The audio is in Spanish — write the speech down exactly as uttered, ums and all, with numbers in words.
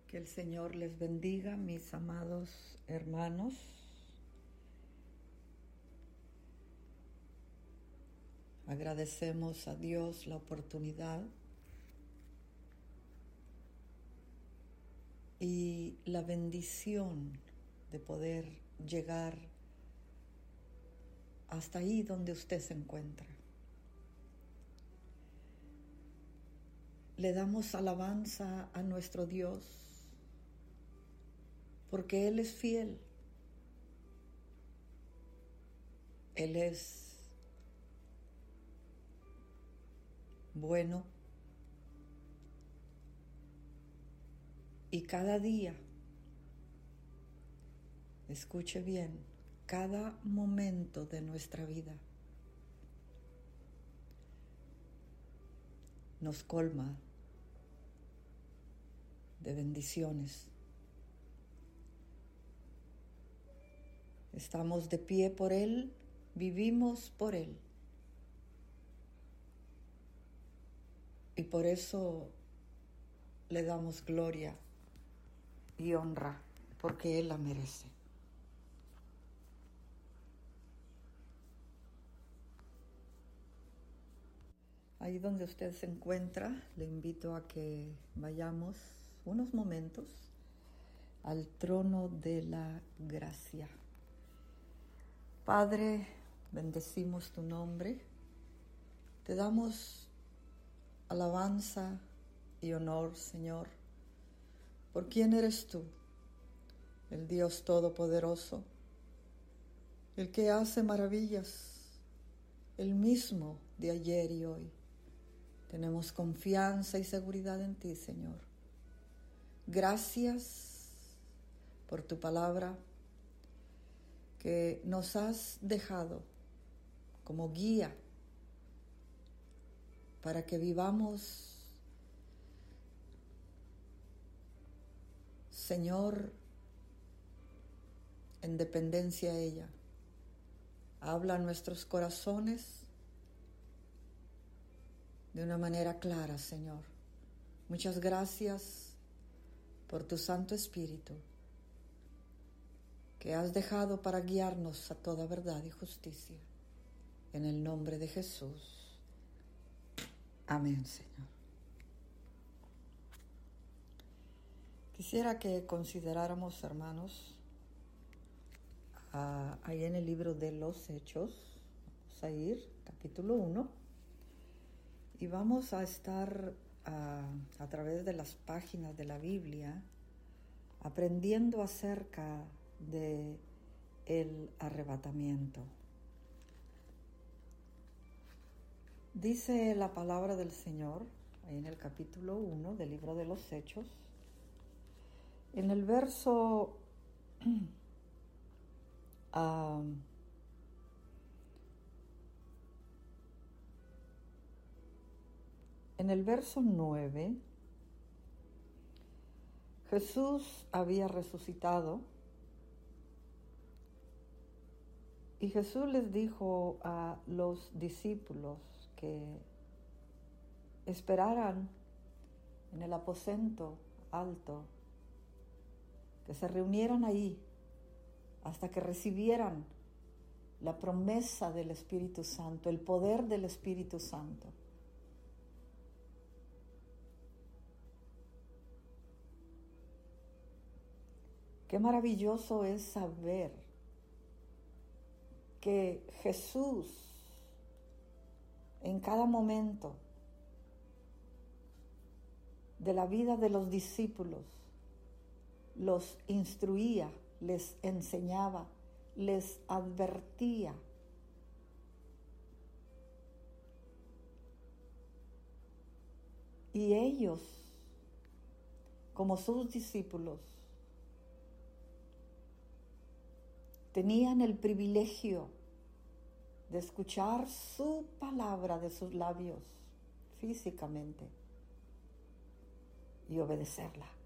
Que el Señor les bendiga, mis amados hermanos. Agradecemos a Dios la oportunidad y la bendición de poder llegar hasta ahí donde usted se encuentra. Le damos alabanza a nuestro Dios porque Él es fiel. Él es bueno y cada día, escuche bien, cada momento de nuestra vida nos colma de bendiciones. Estamos de pie por Él, vivimos por Él. Y por eso le damos gloria y honra, porque Él la merece. Ahí donde usted se encuentra, le invito a que vayamos unos momentos al trono de la gracia. Padre, bendecimos tu nombre, te damos alabanza y honor, Señor, por quién eres tú, el Dios Todopoderoso, el que hace maravillas, el mismo de ayer y hoy. Tenemos confianza y seguridad en ti, Señor. Gracias por tu palabra que nos has dejado como guía para que vivamos, Señor, en dependencia a ella. Habla a nuestros corazones de una manera clara, Señor. Muchas gracias por tu Santo Espíritu que has dejado para guiarnos a toda verdad y justicia. En el nombre de Jesús. Amén, Señor. Quisiera que consideráramos, hermanos, uh, ahí en el libro de los Hechos, vamos a ir, capítulo uno, y vamos a estar uh, a través de las páginas de la Biblia aprendiendo acerca de el arrebatamiento. Dice la palabra del Señor, ahí en el capítulo uno del libro de los Hechos, en el verso uh, en el verso nueve, Jesús había resucitado y Jesús les dijo a los discípulos que esperaran en el aposento alto, que se reunieran ahí hasta que recibieran la promesa del Espíritu Santo, el poder del Espíritu Santo. Qué maravilloso es saber que Jesús en cada momento de la vida de los discípulos los instruía, les enseñaba, les advertía. Y ellos, como sus discípulos, tenían el privilegio de escuchar su palabra de sus labios físicamente y obedecerla.